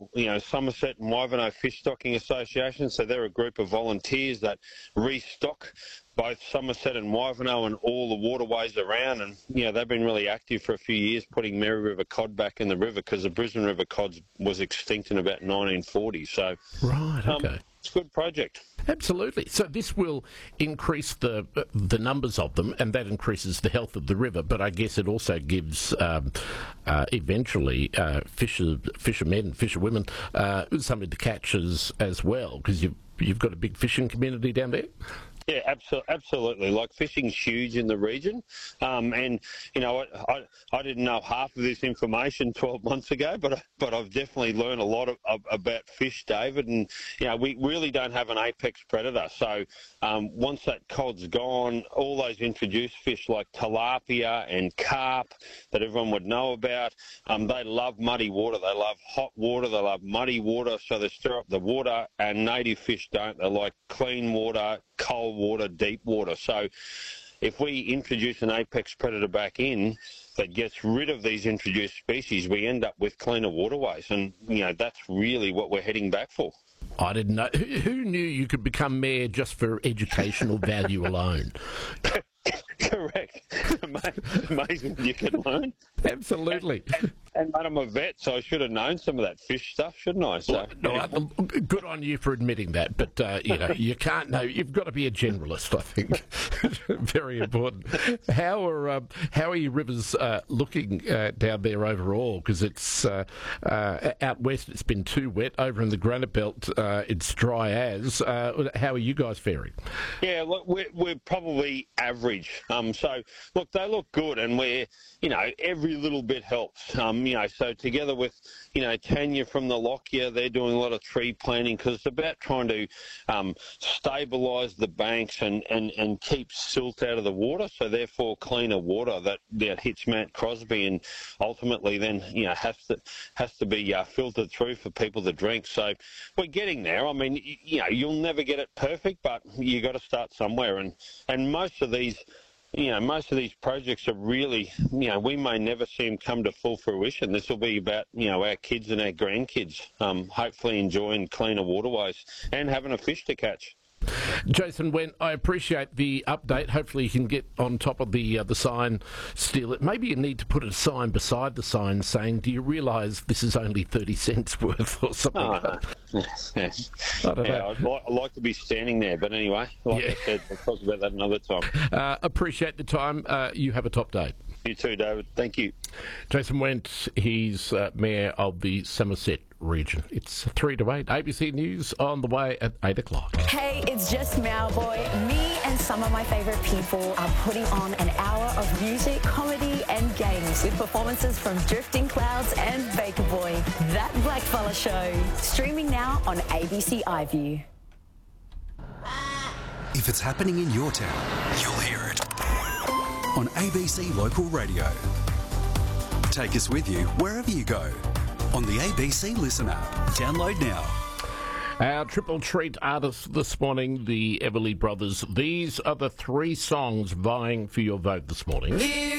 Somerset and Wivenhoe Fish Stocking Association. So they're a group of volunteers that restock both Somerset and Wivenhoe and all the waterways around. And, they've been really active for a few years putting Mary River cod back in the river because the Brisbane River cod was extinct in about 1940. So, right, okay. It's a good project. Absolutely. So this will increase the numbers of them, and that increases the health of the river. But I guess it also gives eventually fishermen, fisherwomen something to catch as well, because you've got a big fishing community down there. Yeah, absolutely. Like, fishing's huge in the region. And, I didn't know half of this information 12 months ago, but I've definitely learned a lot about fish, David. And, we really don't have an apex predator. So once that cod's gone, all those introduced fish like tilapia and carp that everyone would know about, they love muddy water. They love hot water. They love muddy water. So they stir up the water, and native fish don't. They like clean water, cold water, deep water. So if we introduce an apex predator back in that gets rid of these introduced species, we end up with cleaner waterways. And, that's really what we're heading back for. I didn't know. Who knew you could become mayor just for educational value alone? Correct. Amazing you can learn. Absolutely. And I'm a vet, so I should have known some of that fish stuff, shouldn't I? So, good on you for admitting that, but you can't know. You've got to be a generalist, I think. Very important. How are your rivers looking down there overall? Because it's out west, it's been too wet. Over in the Granite Belt, it's dry as. How are you guys faring? Yeah, look, we're probably average. So look, they look good, and we're every little bit helps. So together with, Tanya from the Lockyer, they're doing a lot of tree planting because it's about trying to stabilise the banks and keep silt out of the water, so therefore cleaner water that hits Mount Crosby and ultimately then, has to be filtered through for people to drink. So we're getting there. I mean, you'll never get it perfect, but you got to start somewhere. And most of these projects are really, we may never see them come to full fruition. This will be about, our kids and our grandkids, hopefully enjoying cleaner waterways and having a fish to catch. Jason Wendt, I appreciate the update. Hopefully you can get on top of the sign still. Maybe you need to put a sign beside the sign saying, do you realise this is only 30 cents worth or something like that? I don't know. I'd like to be standing there, but anyway, I said, we'll talk about that another time. Appreciate the time. You have a top day. You too, David. Thank you. Jason Wendt, he's Mayor of the Somerset region. It's 3 to 8. ABC News on the way at 8 o'clock. Hey, it's just Mowboy. Me and some of my favourite people are putting on an hour of music, comedy and games with performances from Drifting Clouds and Baker Boy. That Blackfella Show. Streaming now on ABC iView. If it's happening in your town, you'll hear it on ABC Local Radio. Take us with you wherever you go on the ABC Listen app. Download now. Our triple treat artists this morning, the Everly Brothers. These are the 3 songs vying for your vote this morning.